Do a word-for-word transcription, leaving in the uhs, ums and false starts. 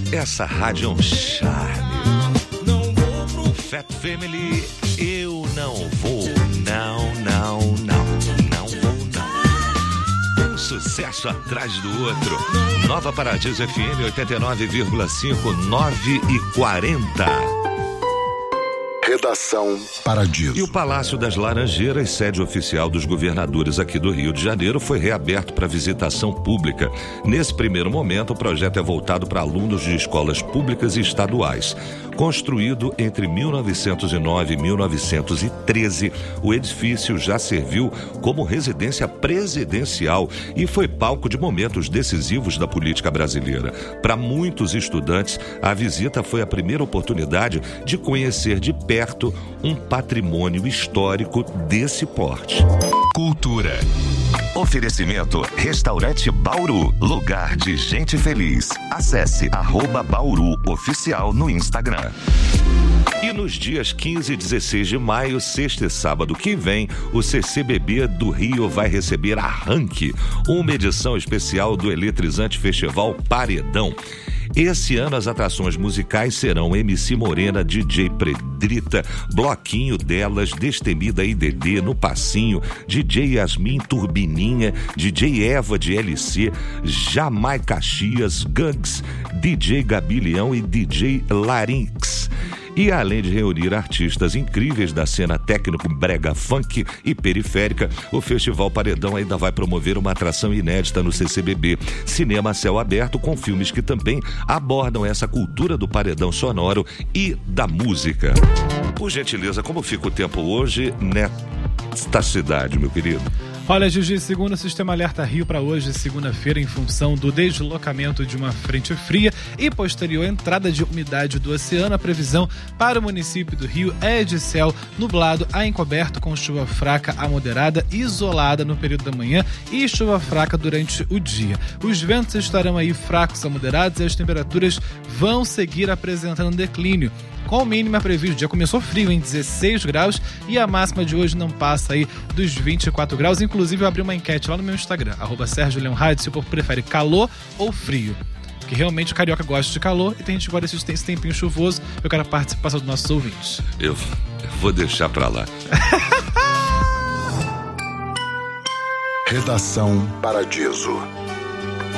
Essa rádio é um charme. Fat Family, eu não vou, não, não, não, não vou, não. Um sucesso atrás do outro. Nova Paradiso F M oitenta e nove vírgula cinco, nove e quarenta. Redação Paradiso. E o Palácio das Laranjeiras, sede oficial dos governadores aqui do Rio de Janeiro, foi reaberto para visitação pública. Nesse primeiro momento, o projeto é voltado para alunos de escolas públicas e estaduais. Construído entre mil novecentos e nove e mil novecentos e treze, o edifício já serviu como residência presidencial e foi palco de momentos decisivos da política brasileira. Para muitos estudantes, a visita foi a primeira oportunidade de conhecer de perto um patrimônio histórico desse porte. Cultura. Oferecimento Restaurante Bauru, lugar de gente feliz. Acesse arroba Bauru Oficial no Instagram. E nos dias quinze e dezesseis de maio, sexta e sábado que vem, o C C B B do Rio vai receber Arranque, uma edição especial do eletrizante festival Paredão. Esse ano as atrações musicais serão M C Morena, D J Predrita, Bloquinho Delas, Destemida I D D, No Passinho, D J Yasmin Turbininha, D J Eva de L C, Jamai Caxias, Gangs, D J Gabilião e D J Larynx. E além de reunir artistas incríveis da cena técnico brega funk e periférica, o Festival Paredão ainda vai promover uma atração inédita no C C B B, cinema a céu aberto com filmes que também abordam essa cultura do paredão sonoro e da música. Por gentileza, como fica o tempo hoje nesta cidade, meu querido? Olha, Gigi, segundo o Sistema Alerta Rio para hoje, segunda-feira, em função do deslocamento de uma frente fria e posterior entrada de umidade do oceano, a previsão para o município do Rio é de céu nublado a encoberto com chuva fraca a moderada isolada no período da manhã e chuva fraca durante o dia. Os ventos estarão aí fracos a moderados e as temperaturas vão seguir apresentando declínio. Com mínima prevista, o dia começou frio em dezesseis graus e a máxima de hoje não passa aí dos vinte e quatro graus. Inclusive eu abri uma enquete lá no meu Instagram, arroba Sérgio Leão Rádio, se o povo prefere calor ou frio. Porque realmente o carioca gosta de calor e tem gente que gosta desse tempinho chuvoso. Eu quero a participação dos nossos ouvintes. Eu, eu vou deixar pra lá. Redação Paradiso.